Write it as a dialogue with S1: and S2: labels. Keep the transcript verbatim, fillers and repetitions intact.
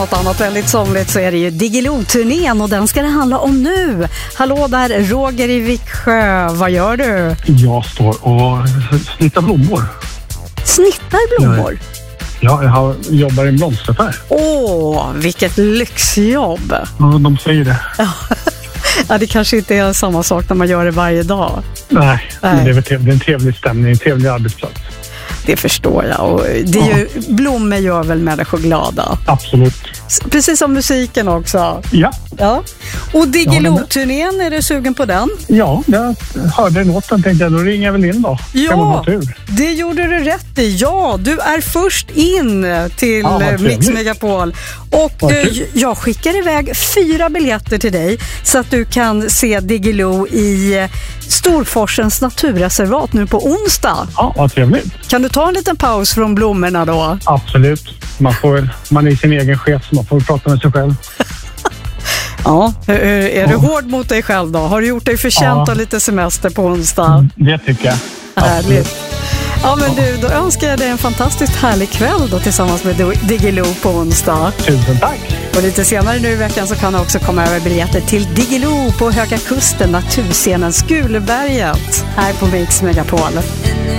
S1: Något annat väldigt somligt så är det ju Diggiloo-turnén och den ska det handla om nu. Hallå där, Roger i Viksjö. Vad gör du?
S2: Jag står och snittar blommor.
S1: Snittar blommor?
S2: Ja, jag har, jobbar i en blomsteraffär.
S1: Åh, vilket lyxjobb.
S2: Ja, de säger det.
S1: Ja, det kanske inte är samma sak när man gör det varje dag.
S2: Nej,
S1: Nej.
S2: Men det är, väl trevlig, det är en trevlig stämning, en trevlig arbetsplats.
S1: Det förstår jag. Och det är ju, blommor gör väl människor glada?
S2: Absolut.
S1: Precis som musiken också.
S2: Ja.
S1: Ja. Och Diggiloo-turnén, är du sugen på den?
S2: Ja, jag hörde låten, tänkte jag, då ringer jag väl in då. Kan man
S1: Ja,
S2: ha tur?
S1: det gjorde du rätt i. Ja, du är först in till
S2: Ja,
S1: ja, Mix Megapol. Och eh, jag skickar iväg fyra biljetter till dig så att du kan se Diggiloo i Storforsens naturreservat nu på onsdag.
S2: Ja, vad trevligt.
S1: Kan du ta en liten paus från blommorna då?
S2: Absolut. Man, får, man är sin egen chef så man får prata med sig själv.
S1: Ja, är
S2: ja.
S1: du hård mot dig själv då? Har du gjort dig förtjänt av ja. lite semester på onsdag?
S2: Det tycker jag.
S1: Härligt. Ja, men du, då önskar jag dig en fantastiskt härlig kväll då tillsammans med Diggiloo på onsdag.
S2: Tusen tack.
S1: Och lite senare nu i veckan så kan du också komma över biljetter till Diggiloo på Höga Kusten, naturscenen Skuleberget, här på Mix Megapol.